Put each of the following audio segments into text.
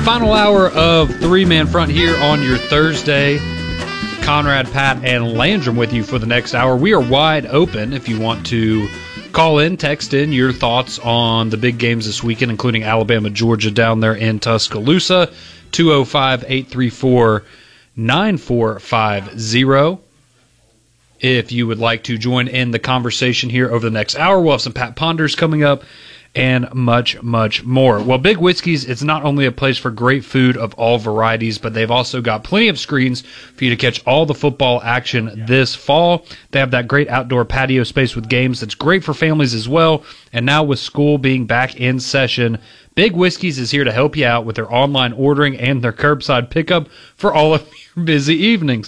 Final hour of Three-Man Front here on your Thursday. Conrad, Pat, and Landrum with you for the next hour. We are wide open if you want to call in, text in your thoughts on the big games this weekend, including Alabama, Georgia down there in Tuscaloosa. 205-834-9450. If you would like to join in the conversation here over the next hour, we'll have some Pat Ponders coming up and much, much more. Well, Big Whiskey's, it's not only a place for great food of all varieties, but they've also got plenty of screens for you to catch all the football action this fall. They have that great outdoor patio space with games that's great for families as well. And now with school being back in session, Big Whiskey's is here to help you out with their online ordering and their curbside pickup for all of your busy evenings.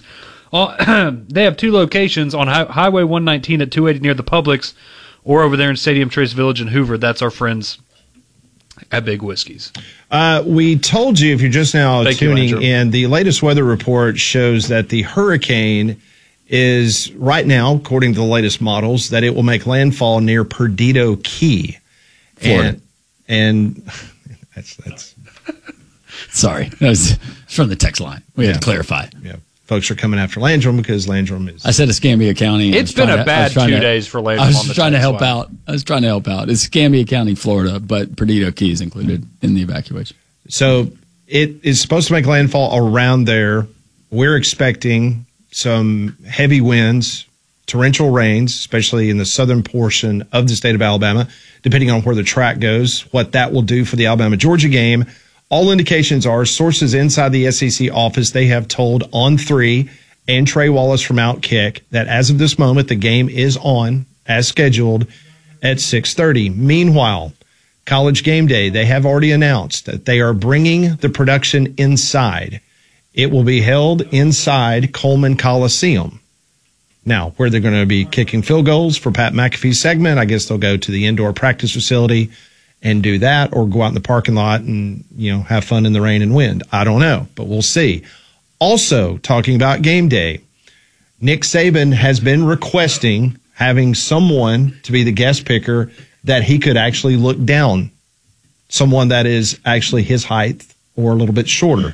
They have two locations on Highway 119 at 280 near the Publix, or over there in Stadium Trace Village in Hoover. That's our friends at Big Whiskey's. We told you, if you're just now tuning in, the latest weather report shows that the hurricane is right now, according to the latest models, that it will make landfall near Perdido Key. Florida. And that's sorry. That was from the text line. We had to clarify. Yeah. Folks are coming after Landrum because Landrum is... I said Escambia County. It's been a bad 2 days for Landrum. I was trying to help out. It's Escambia County, Florida, but Perdido Key is included in the evacuation. So it is supposed to make landfall around there. We're expecting some heavy winds, torrential rains, especially in the southern portion of the state of Alabama, depending on where the track goes, what that will do for the Alabama-Georgia game. All indications are sources inside the SEC office, they have told On3 and Trey Wallace from Outkick that as of this moment, the game is on as scheduled at 6:30. Meanwhile, College Game Day, they have already announced that they are bringing the production inside. It will be held inside Coleman Coliseum. Now, where they're going to be kicking field goals for Pat McAfee's segment, I guess they'll go to the indoor practice facility and do that, or go out in the parking lot and, have fun in the rain and wind. I don't know, but we'll see. Also, talking about game day, Nick Saban has been requesting having someone to be the guest picker that he could actually look down, someone that is actually his height or a little bit shorter.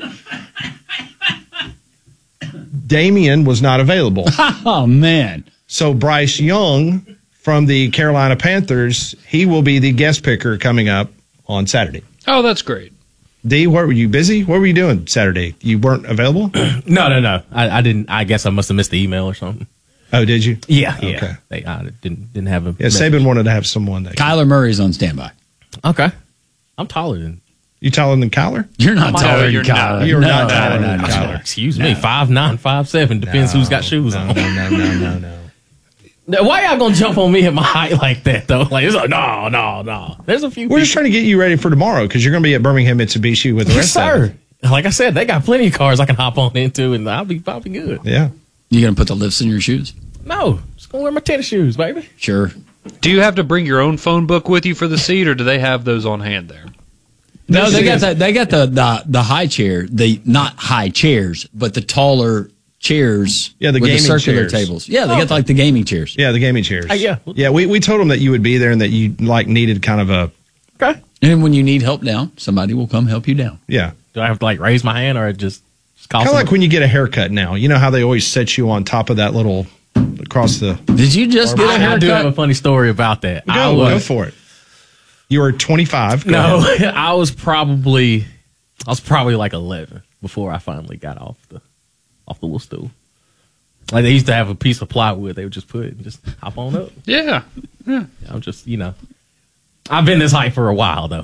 Damian was not available. Oh, man. So Bryce Young from the Carolina Panthers, he will be the guest picker coming up on Saturday. Oh, that's great. D, what were you busy? What were you doing Saturday? You weren't available? No. I didn't. I guess I must have missed the email or something. Oh, did you? Yeah. Okay. I didn't have a. Yeah, Saban wanted to have someone that. Kyler Murray's on standby. Okay. I'm taller than. You taller than Kyler? You're not taller than Kyler. You're not taller than Kyler. Excuse me. 5'9", 5'7". Depends who's got shoes on. No. Now, why y'all gonna jump on me at my height like that though? Like it's like no. There's a few. We're just trying to get you ready for tomorrow because you're going to be at Birmingham Mitsubishi with the rest of it. Like I said, they got plenty of cars I can hop on into, and I'll be good. Yeah. You gonna put the lifts in your shoes? No, just gonna wear my tennis shoes, baby. Sure. Do you have to bring your own phone book with you for the seat, or do they have those on hand there? No, they got the high chair. Not high chairs, but the taller chairs. Yeah, the with gaming the circular chairs. tables. Yeah, they got like the gaming chairs. Yeah, the gaming chairs. Yeah. Yeah, we told them that you would be there and that you needed kind of a. Okay. And when you need help down, somebody will come help you down. Yeah. Do I have to raise my hand or just call? Kind of like when you get a haircut now. You know how they always set you on top of that little across the. Did you just get a haircut? I do have a funny story about that. Go for it. You were 25. No, I was probably like 11 before I finally got off the little stool. Like they used to have a piece of plywood they would just put and just hop on up. Yeah. I'm just, I've been this height for a while though.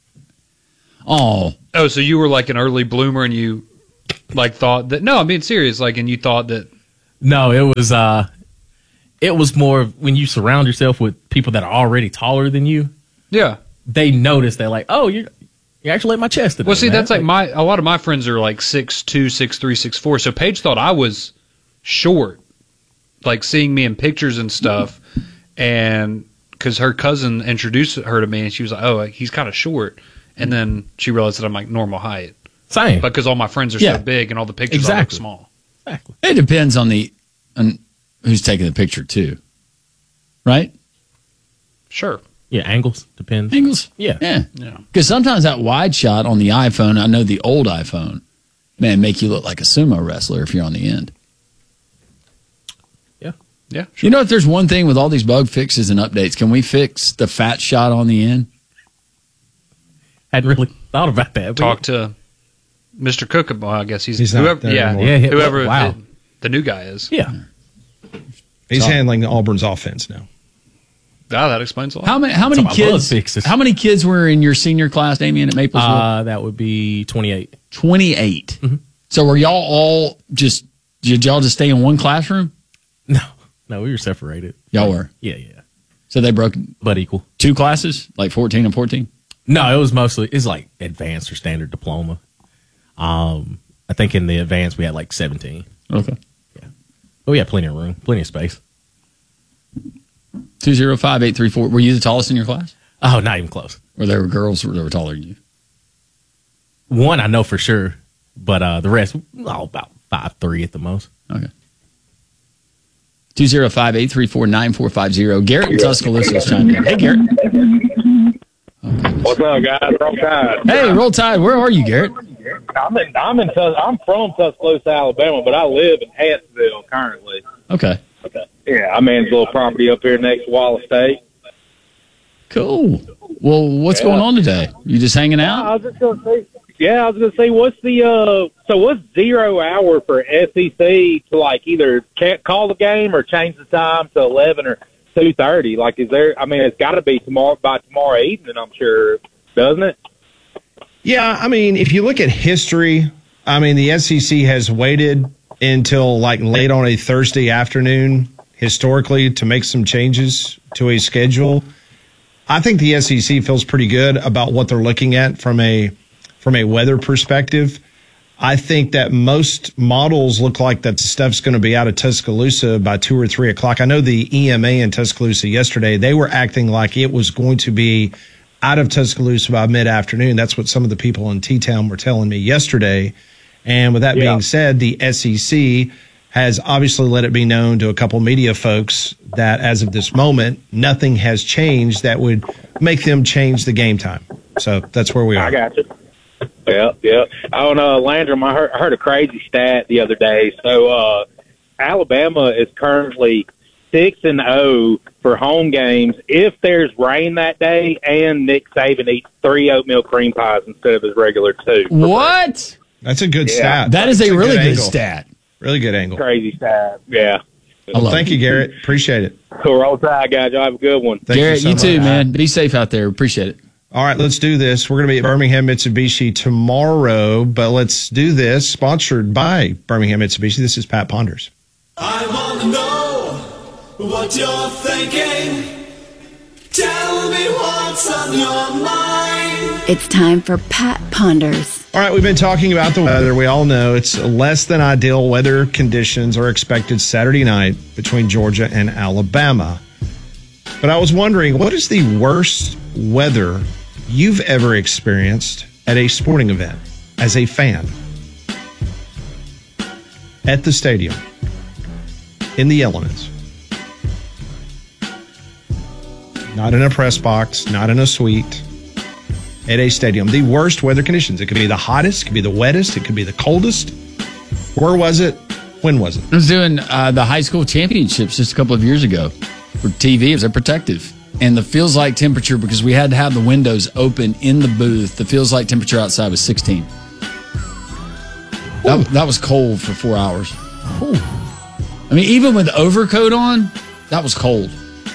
Oh, so you were like an early bloomer and you thought that, no, I'm being serious. And you thought that. No, it was more when you surround yourself with people that are already taller than you. Yeah. They notice that you actually let my chest today. Well, see, man. that's a lot of my friends are 6'2", 6'3", 6'4". So Paige thought I was short, seeing me in pictures and stuff. And because her cousin introduced her to me and she was like, oh, he's kind of short. And then she realized that I'm normal height. Same. Because all my friends are so big and all the pictures all look small. Exactly. It depends on who's taking the picture too. Right? Sure. Yeah, angles depends. Angles? Yeah. Yeah. Yeah. Because sometimes that wide shot on the iPhone, I know the old iPhone, man, make you look like a sumo wrestler if you're on the end. Yeah. Yeah. You know, if there's one thing with all these bug fixes and updates, can we fix the fat shot on the end? Hadn't really thought about that. Talk to Mr. Cook. Well, I guess he's not whoever. there Yeah, anymore. Yeah, whoever wow. the new guy is. Yeah. He's handling Auburn's offense now. Ah, that explains a lot. How many Talking about bug kids? fixes. How many kids were in your senior class, Damien, at Maplesville? That would be 28. 28. So were y'all all did y'all just stay in one classroom? No, we were separated. Y'all were. Yeah. So they broke But equal. 2 classes, like 14 and 14? No, it was mostly, it's like advanced or standard diploma. I think in the advanced we had like 17. Okay. But we had plenty of room, plenty of space. 205-834. Were you the tallest in your class? Oh, not even close. Or there were girls that were taller than you? One I know for sure, but the rest, about 5'3" at the most. Okay. 205-834-9450. Garrett in Tuscaloosa is chiming in. Hey, Garrett. What's up, guys? Roll Tide. Hey, Roll Tide. Where are you, Garrett? I'm from Tuscaloosa, Alabama, but I live in Hattsville currently. Okay. Yeah, I manage a little property up here next to Wallace State. Cool. Well, what's going on today? You just hanging out? I was just gonna say, what's the what's 0 hour for SEC to like either can't call the game or change the time to 11 or 2:30? Like, is there? I mean, it's got to be by tomorrow evening, I'm sure, doesn't it? Yeah, I mean, if you look at history, I mean, the SEC has waited until like late on a Thursday afternoon historically to make some changes to a schedule. I think the SEC feels pretty good about what they're looking at from a weather perspective. I think that most models look like that stuff's going to be out of Tuscaloosa by 2 or 3 o'clock. I know the EMA in Tuscaloosa yesterday, they were acting like it was going to be out of Tuscaloosa by mid-afternoon. That's what some of the people in T-Town were telling me yesterday. And with that being said, the SEC has obviously let it be known to a couple media folks that as of this moment, nothing has changed that would make them change the game time. So that's where we are. I got you. Yeah. On Landrum, I heard a crazy stat the other day. So Alabama is currently 6-0 for home games if there's rain that day and Nick Saban eats 3 oatmeal cream pies instead of his regular 2. What? That's a good stat. That is That's a really good angle. stat. Really good angle. Crazy stat. Yeah. Well, thank you, Garrett. Appreciate it. Cool. Roll Tide, guys. Y'all have a good one. Thank Garrett, so you too, much. man. Be safe out there. Appreciate it. All right, let's do this. We're going to be at Birmingham Mitsubishi tomorrow, but let's do this. Sponsored by Birmingham Mitsubishi. This is Pat Ponders. I want to know what you're thinking. Tell me what's on your mind. It's time for Pat Ponders. All right, we've been talking about the weather. We all know it's less than ideal weather conditions are expected Saturday night between Georgia and Alabama. But I was wondering, what is the worst weather you've ever experienced at a sporting event as a fan? At the stadium, in the elements. Not in a press box, not in a suite. At a stadium. The worst weather conditions. It could be the hottest, it could be the wettest, it could be the coldest. Where was it? When was it? I was doing the high school championships just a couple of years ago for TV. It was a protective. And the feels like temperature, because we had to have the windows open in the booth, the feels like temperature outside was 16. That was cold for 4 hours. I mean, even with overcoat on, that was cold.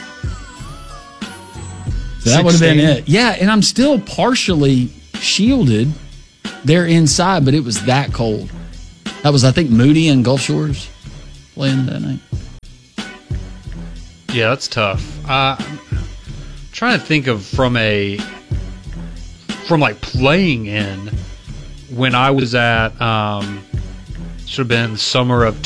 So that would have been 16? it. Yeah, and I'm still partially shielded there inside, but it was that cold. That was, I think, Moody and Gulf Shores playing that night. Yeah, that's tough. I'm trying to think of from like playing in when I was at should have been the summer of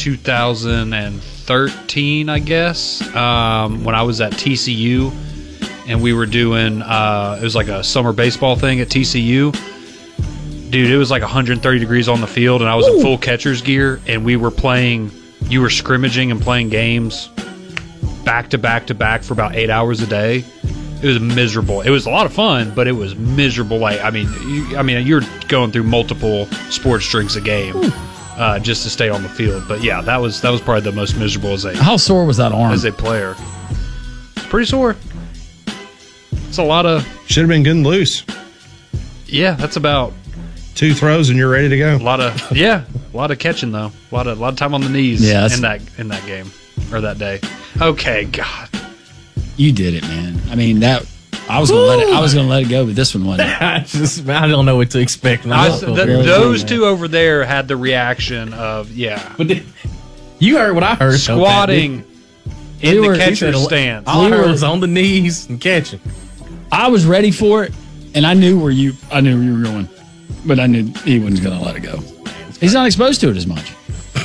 2013, I guess. When I was at TCU and we were doing it was like a summer baseball thing at TCU. Dude, it was like 130 degrees on the field and I was in full catcher's gear and we were playing. You were scrimmaging and playing games back to back to back for about 8 hours a day. It was miserable. It was a lot of fun, but it was miserable. Like, you're going through multiple sports drinks a game just to stay on the field. But yeah, that was probably the most miserable How sore was that arm? as a player. It's pretty sore. It's a lot of Should have been good and loose. yeah. That's about 2 throws and you're ready to go. a lot of catching though. A lot of time on the knees. Yeah, in that game or that day. Okay, God. You did it, man. I mean, that I was gonna let it go, but this one wasn't. I don't know what to expect. Those two over there had the reaction of But you heard what I heard. squatting in the catcher's stance. All I heard was on the knees and catching. I was ready for it, and I knew where you were going, but I knew he wasn't going to let it go. He's not exposed to it as much.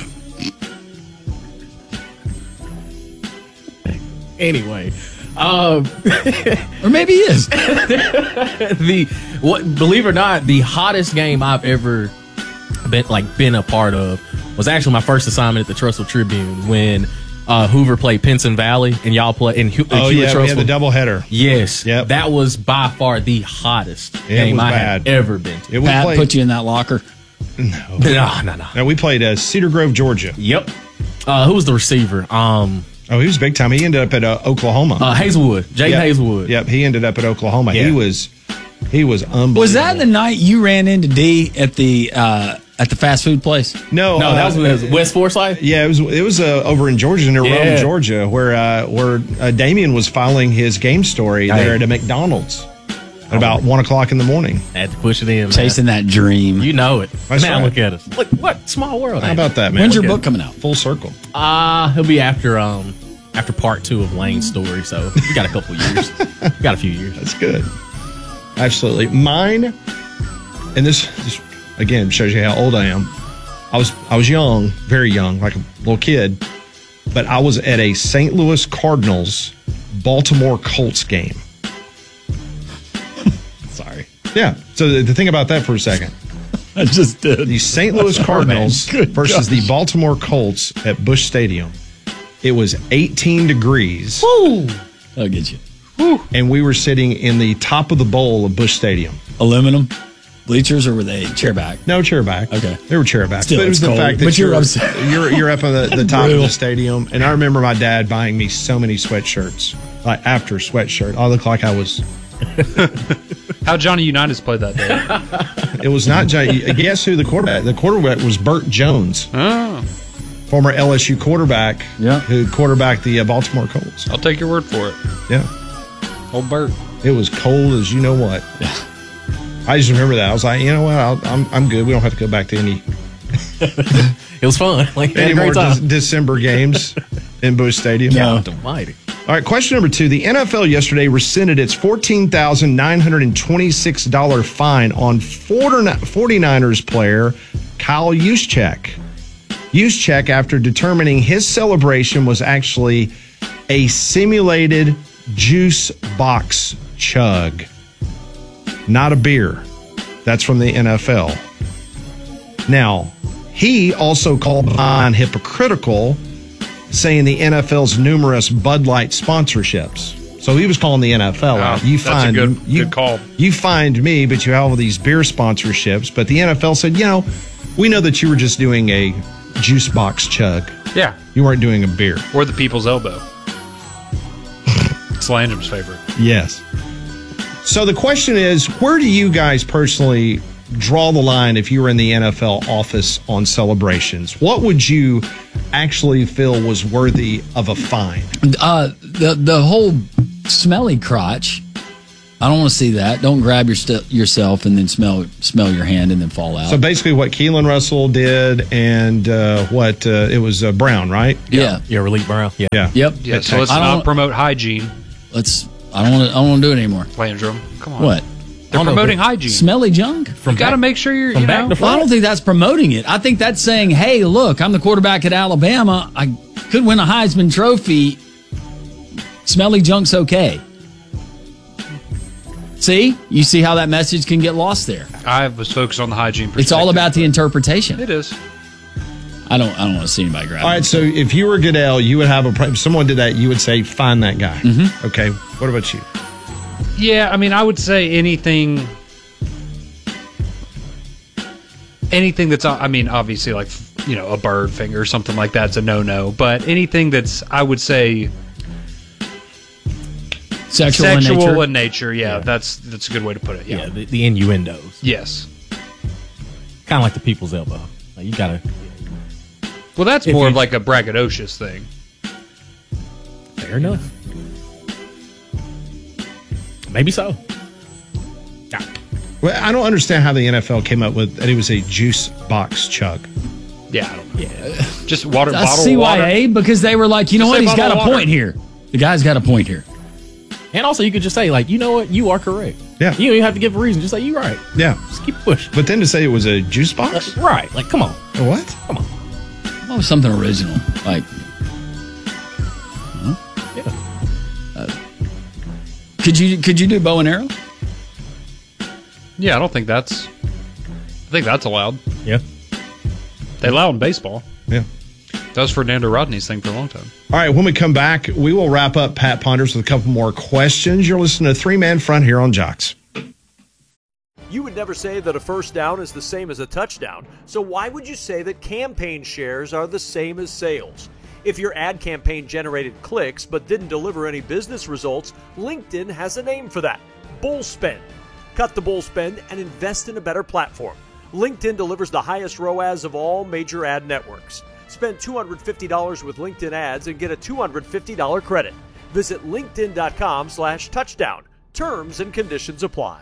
Anyway, or maybe he is. Believe it or not, the hottest game I've ever been a part of was actually my first assignment at the Trussville Tribune when Hoover played Pinson Valley and y'all play in we had the doubleheader. Yes, Yep. that was by far the hottest game I had ever been to. Pat put you in that locker. No. We played Cedar Grove, Georgia. Yep. Who was the receiver? He was big time. He ended up at Oklahoma. Hazelwood. Jake Hazelwood. Yep, he ended up at Oklahoma. Yeah. He was unbelievable. Was that the night you ran into D at the fast food place? No, that was when it was West Forsyth. Yeah, it was over in Georgia, near Rome, Georgia, where Damien was filing his game story there at a McDonald's at about 1 o'clock in the morning. I had to push it in, chasing that dream. You know it. That's now right. look at us. Look, what small world. How about that, man? When's your book coming out? Full circle. He'll be after part 2 of Lane's story. So we got a couple years. Got a few years. That's good. Absolutely. Mine, and this again shows you how old I am. I was young, very young, like a little kid, but I was at a St. Louis Cardinals Baltimore Colts game. Sorry. Yeah. So to think about that for a second. I just did. The St. Louis Cardinals versus the Baltimore Colts at Busch Stadium. It was 18 degrees. Woo! I'll get you. Woo. And we were sitting in the top of the bowl of Busch Stadium. Aluminum bleachers, or were they chairback? No, chairback. Okay. They were chairback. Still, but it was it's the cold. fact that But you're upset. you're up on the top of the stadium. And I remember my dad buying me so many sweatshirts. Like after sweatshirt. I looked like I was... How Johnny Unitas played that day? It was not Johnny. Guess who the quarterback? The quarterback was Burt Jones. Oh. Former LSU quarterback. Yeah. Who quarterbacked the Baltimore Colts. I'll take your word for it. Yeah. Old Bert. It was cold as you know what. I just remember that. I was like, you know what? I'm good. We don't have to go back to any It was fun. any more December games in Busch Stadium. No. Almighty. All right, question number 2. The NFL yesterday rescinded its $14,926 fine on 49ers player Kyle Juszczyk. Juszczyk, after determining his celebration was actually a simulated juice box chug, not a beer. That's from the NFL. Now, he also called Bond hypocritical, saying the NFL's numerous Bud Light sponsorships. So he was calling the NFL out. That's a good call. You fined me, but you have all these beer sponsorships. But the NFL said, we know that you were just doing a juice box chug. Yeah. You weren't doing a beer. Or the People's Elbow. It's Landrum's favorite. Yes. So the question is, where do you guys personally draw the line if you were in the NFL office on celebrations? What would you actually feel was worthy of a fine? The whole smelly crotch. I don't want to see that. Don't grab yourself and then smell your hand and then fall out. So basically what Keelan Russell did and it was Brown, right? Yeah. Yeah, Relief Brown. Yeah. Yeah. Yep. Yeah, so let's not promote hygiene. I don't want to do it anymore. Landrum, come on. What? They're promoting hygiene. Smelly junk? You got to make sure you're, from back to front. Well, I don't think that's promoting it. I think that's saying, hey, look, I'm the quarterback at Alabama. I could win a Heisman Trophy. Smelly junk's okay. See? You see how that message can get lost there. I was focused on the hygiene perspective. It's all about the interpretation. It is. I don't want to see anybody grab All right, so if you were Goodell, you would have if someone did that, you would say, find that guy. Mm-hmm. Okay. What about you? Yeah, I mean, I would say anything that's, I mean, obviously, like, you know, a bird finger or something like that's a no-no. But anything that's, I would say, sexual in nature. Yeah, that's a good way to put it. Yeah, the innuendos. Yes. Kind of like the people's elbow. Like, you gotta. Well, that's more of like a braggadocious thing. Fair enough. Maybe so. Well, I don't understand how the NFL came up with that it was a juice box chug. Yeah, I don't know. Yeah. Just water, That's bottle CYA water. because they were like, you know what? He's got a point here. The guy's got a point here. And also, you could just say, like, you know what? You are correct. Yeah. You don't even have to give a reason. Just say, you're right. Yeah. Just keep pushing. But then to say it was a juice box? Right. Like, come on. What? Come on. What was something original? Like, could you do bow and arrow? Yeah, I think that's allowed. Yeah. They allow in baseball. Yeah. That was Fernando Rodney's thing for a long time. All right, when we come back, we will wrap up Pat Ponders with a couple more questions. You're listening to Three Man Front here on Jocks. You would never say that a first down is the same as a touchdown, so why would you say that campaign shares are the same as sales? If your ad campaign generated clicks but didn't deliver any business results, LinkedIn has a name for that: bull spend. Cut the bull spend and invest in a better platform. LinkedIn delivers the highest ROAS of all major ad networks. Spend $250 with LinkedIn ads and get a $250 credit. Visit linkedin.com/touchdown. Terms and conditions apply.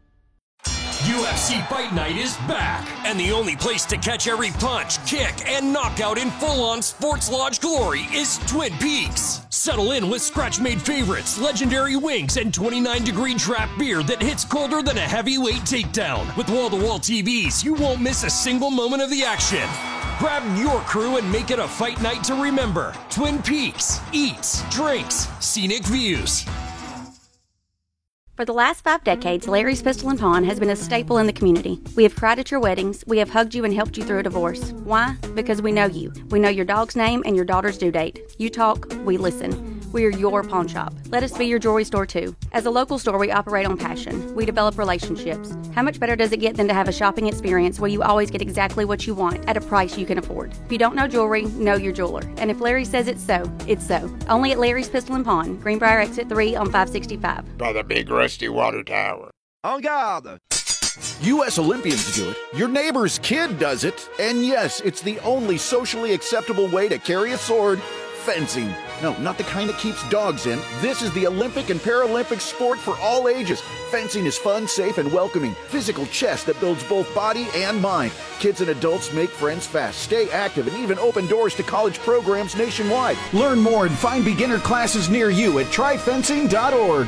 UFC Fight Night is back, and the only place to catch every punch, kick, and knockout in full-on Sports Lodge glory is Twin Peaks. Settle in with scratch-made favorites, legendary wings, and 29-degree draft beer that hits colder than a heavyweight takedown. With wall-to-wall TVs, you won't miss a single moment of the action. Grab your crew and make it a fight night to remember. Twin Peaks. Eats, drinks, scenic views. For the last 5 decades, Larry's Pistol and Pawn has been a staple in the community. We have cried at your weddings. We have hugged you and helped you through a divorce. Why? Because we know you. We know your dog's name and your daughter's due date. You talk, we listen. We are your pawn shop. Let us be your jewelry store too. As a local store, we operate on passion. We develop relationships. How much better does it get than to have a shopping experience where you always get exactly what you want at a price you can afford? If you don't know jewelry, know your jeweler. And if Larry says it's so, it's so. Only at Larry's Pistol and Pawn, Greenbrier Exit 3 on 565. By the big rusty water tower. En garde! U.S. Olympians do it, your neighbor's kid does it, and yes, it's the only socially acceptable way to carry a sword: fencing. No, not the kind that keeps dogs in. This is the Olympic and Paralympic sport for all ages. Fencing is fun, safe, and welcoming. Physical chess that builds both body and mind. Kids and adults make friends fast, stay active, and even open doors to college programs nationwide. Learn more and find beginner classes near you at tryfencing.org.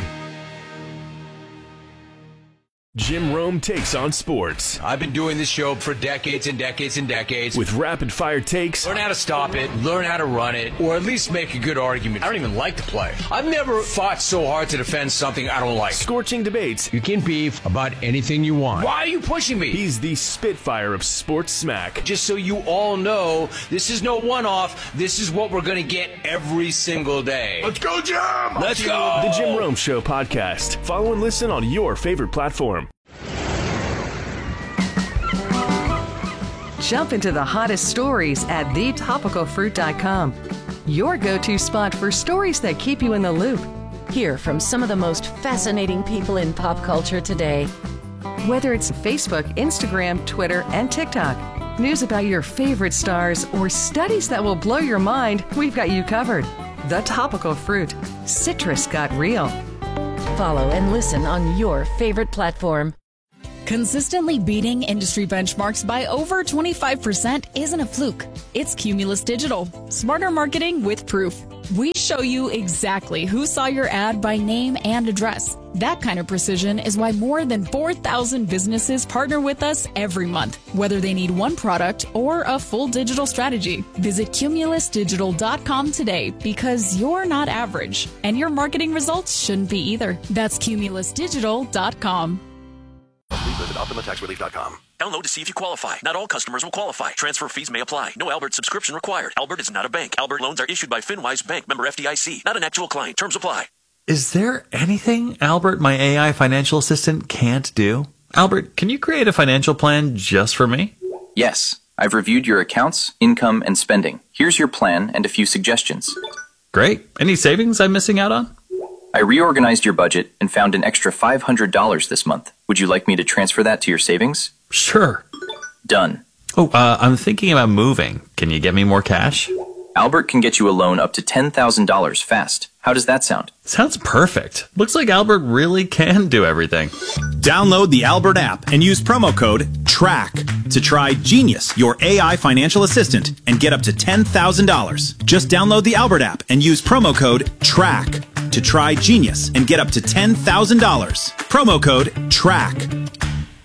Jim Rome takes on sports. I've been doing this show for decades and decades and decades. With rapid fire takes. Learn how to stop it, learn how to run it, or at least make a good argument. I don't even like to play. I've never fought so hard to defend something I don't like. Scorching debates. You can beef about anything you want. Why are you pushing me? He's the Spitfire of sports smack. Just so you all know, this is no one-off. This is what we're going to get every single day. Let's go, Jim! Let's go! The Jim Rome Show podcast. Follow and listen on your favorite platform. Jump into the hottest stories at thetopicalfruit.com. Your go-to spot for stories that keep you in the loop. Hear from some of the most fascinating people in pop culture today. Whether it's Facebook, Instagram, Twitter, and TikTok, news about your favorite stars, or studies that will blow your mind, we've got you covered. The Topical Fruit. Citrus got real. Follow and listen on your favorite platform. Consistently beating industry benchmarks by over 25% isn't a fluke. It's Cumulus Digital. Smarter marketing with proof. We show you exactly who saw your ad by name and address. That kind of precision is why more than 4,000 businesses partner with us every month, whether they need one product or a full digital strategy. Visit cumulusdigital.com today because you're not average, and your marketing results shouldn't be either. That's cumulusdigital.com. Please visit OptimaTaxRelief.com. Download to see if you qualify. Not all customers will qualify. Transfer fees may apply. No Albert subscription required. Albert is not a bank. Albert loans are issued by FinWise Bank, member FDIC. Not an actual client. Terms apply. Is there anything Albert, my AI financial assistant, can't do? Albert, can you create a financial plan just for me? Yes, I've reviewed your accounts, income, and spending. Here's your plan and a few suggestions. Great. Any savings I'm missing out on? I reorganized your budget and found an extra $500 this month. Would you like me to transfer that to your savings? Sure. Done. Oh, I'm thinking about moving. Can you get me more cash? Albert can get you a loan up to $10,000 fast. How does that sound? Sounds perfect. Looks like Albert really can do everything. Download the Albert app and use promo code TRACK to try Genius, your AI financial assistant, and get up to $10,000. Just download the Albert app and use promo code TRACK to try Genius and get up to $10,000. Promo code TRACK.